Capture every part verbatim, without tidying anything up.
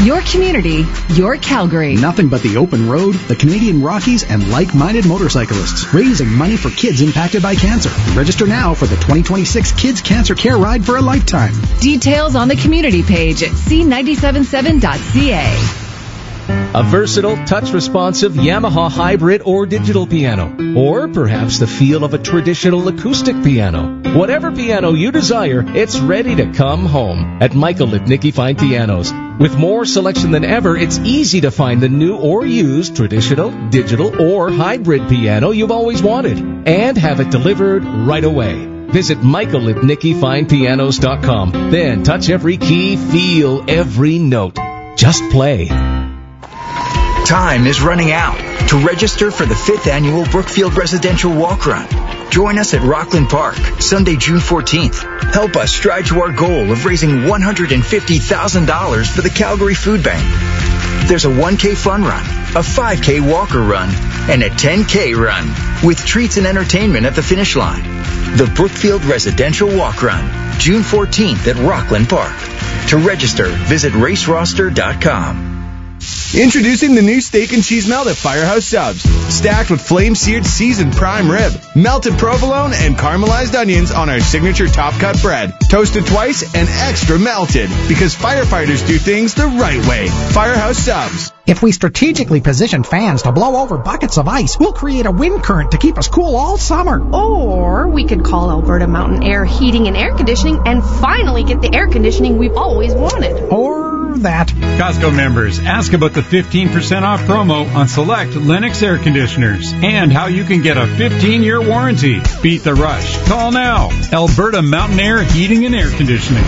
Your community, your Calgary. Nothing but the open road, the Canadian Rockies, and like-minded motorcyclists. Raising money for kids impacted by cancer. Register now for the twenty twenty-six Kids Cancer Care Ride for a Lifetime. Details on the community page at c nine seven seven dot c a. A versatile, touch-responsive Yamaha hybrid or digital piano. Or perhaps the feel of a traditional acoustic piano. Whatever piano you desire, it's ready to come home at Michael Lipnicki Fine Pianos. With more selection than ever, it's easy to find the new or used traditional, digital, or hybrid piano you've always wanted. And have it delivered right away. Visit Michael Lipnicki Fine Pianos dot com. Then touch every key, feel every note. Just play. Time is running out to register for the fifth annual Brookfield Residential Walk Run. Join us at Rockland Park, Sunday, June fourteenth. Help us strive to our goal of raising one hundred fifty thousand dollars for the Calgary Food Bank. There's a one K fun run, a five K walker run, and a ten K run, with treats and entertainment at the finish line. The Brookfield Residential Walk Run, June fourteenth at Rockland Park. To register, visit race roster dot com. Introducing the new steak and cheese melt at Firehouse Subs. Stacked with flame-seared seasoned prime rib, melted provolone, and caramelized onions on our signature top-cut bread. Toasted twice and extra melted, because firefighters do things the right way. Firehouse Subs. If we strategically position fans to blow over buckets of ice, we'll create a wind current to keep us cool all summer. Or we could call Alberta Mountain Air Heating and Air Conditioning and finally get the air conditioning we've always wanted. Or that. Costco members, ask about the fifteen percent off promo on select Lennox air conditioners and how you can get a fifteen-year warranty. Beat the rush. Call now. Alberta Mountain Air Heating and Air Conditioning.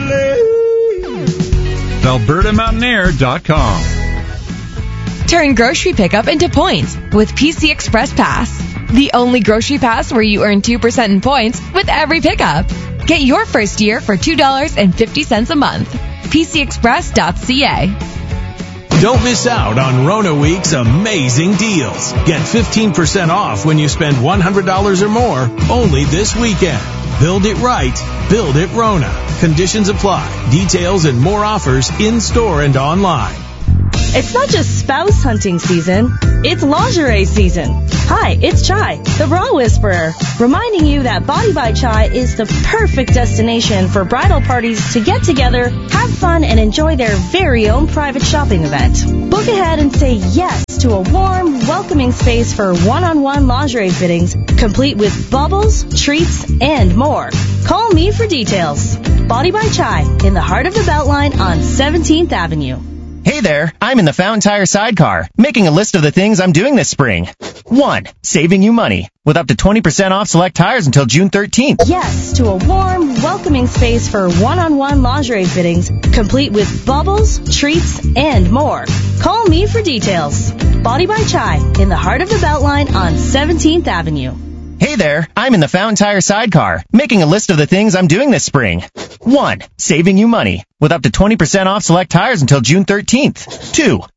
Alberta Mountain Air dot com. Turn grocery pickup into points with P C Express Pass. The only grocery pass where you earn two percent in points with every pickup. Get your first year for two dollars and fifty cents a month. P C express dot c a. Don't miss out on Rona Week's amazing deals. Get fifteen percent off when you spend one hundred dollars or more only this weekend. Build it right. Build it Rona. Conditions apply. Details and more offers in-store and online. It's not just spouse hunting season, it's lingerie season. Hi, it's Chai, the bra whisperer, reminding you that Body by Chai is the perfect destination for bridal parties to get together, have fun, and enjoy their very own private shopping event. Book ahead and say yes to a warm, welcoming space for one-on-one lingerie fittings, complete with bubbles, treats, and more. Call me for details. Body by Chai, in the heart of the Beltline on seventeenth Avenue. Hey there, I'm in the Fountain Tire sidecar, making a list of the things I'm doing this spring. One, saving you money, with up to twenty percent off select tires until June thirteenth. Yes to a warm, welcoming space for one-on-one lingerie fittings, complete with bubbles, treats, and more. Call me for details. Body by Chai, in the heart of the Beltline on seventeenth Avenue. Hey there, I'm in the Fountain Tire sidecar, making a list of the things I'm doing this spring. One, saving you money, with up to twenty percent off select tires until June thirteenth. Two,